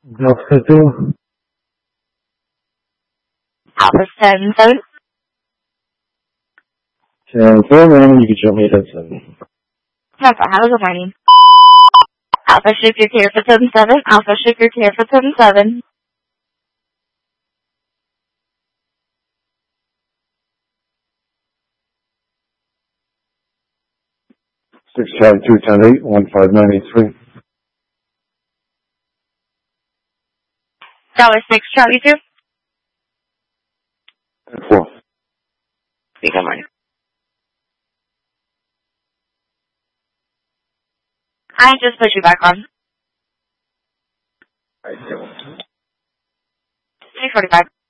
Alpha 2. Alpha 7-7. 10-4, man, you can show me that 7. Alpha, how good morning? Alpha, ship your care for 7-7. Alpha, ship your care for 7-7. 6 Charlie 2, 10-8, 15983. $6, Charlie 2. 4. Good morning. I just put you back on. 345.